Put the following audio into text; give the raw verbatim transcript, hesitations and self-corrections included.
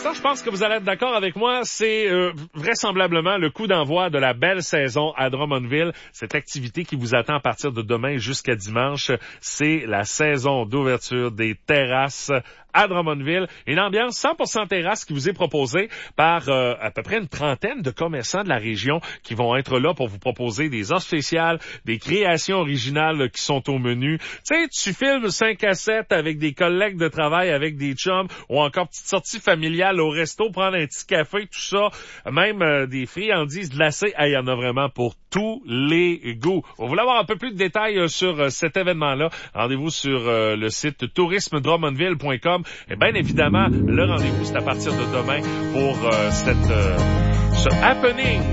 ça, je pense que vous allez être d'accord avec moi, c'est euh, vraisemblablement le coup d'envoi de la belle saison à Drummondville. Cette activité qui vous attend à partir de demain jusqu'à dimanche, c'est la saison d'ouverture des terrasses à Drummondville. Une ambiance cent pour cent terrasse qui vous est proposée par euh, à peu près une trentaine de commerçants de la région qui vont être là pour vous proposer des offres spéciales, des créations originales qui sont au menu. Tu sais, tu filmes cinq à sept avec des collègues de travail, avec des chums, ou encore petite sortie familiale au resto, prendre un petit café, tout ça. Même euh, des friandises glacées. Il y en a vraiment pour tous les goûts. Vous voulez avoir un peu plus de détails euh, sur euh, cet événement-là? Rendez-vous sur euh, le site tourisme drummondville point com. Et bien évidemment, le rendez-vous, c'est à partir de demain pour euh, cette, euh, ce happening